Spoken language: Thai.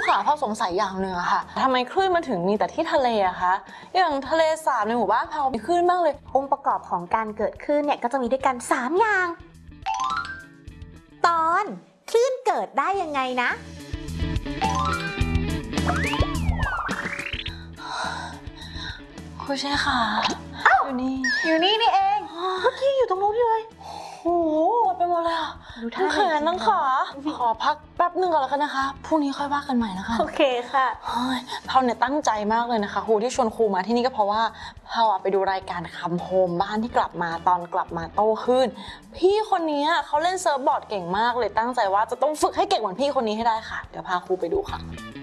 ค่ะพอสงสัยอย่างหนึ่งอะค่ะทำไมคลื่นมันถึงมีแต่ที่ทะเลอะคะอย่างทะเลสาบในหมู่บ้านเรามีคลื่นบ้างเลยองค์ประกอบของการเกิดคลื่นเนี่ยก็จะมีด้วยกัน3อย่างตอนคลื่นเกิดได้ยังไงนะครูเช่ค่ะอยู่นี่นี่เองเมื่อกี้อยู่ตรงนู้นเลยโอ้โหไปหมดเลยอะทั้งแขนทั้งขาขอพักแป๊บนึงก่อนแล้วกันนะคะพรุ่งนี้ค่อยว่ากันใหม่นะคะโอเคค่ะเราเนี่ยตั้งใจมากเลยนะคะครูที่ชวนครูมาที่นี่ก็เพราะว่าเราไปดูรายการคัมโฮมบ้านที่กลับมาตอนกลับมาโตขึ้นพี่คนนี้เขาเล่นเซิร์ฟบอร์ดเก่งมากเลยตั้งใจว่าจะต้องฝึกให้เก่งเหมือนพี่คนนี้ให้ได้ค่ะเดี๋ยวพาครูไปดูค่ะ